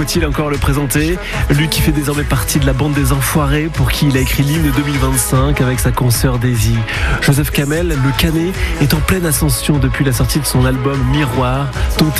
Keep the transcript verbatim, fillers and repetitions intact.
Faut-il encore le présenter ? Lui qui fait désormais partie de la bande des Enfoirés, pour qui il a écrit l'hymne deux mille vingt-cinq avec sa consoeur Daisy. Joseph Kamel, le Canet, est en pleine ascension depuis la sortie de son album Miroir, dont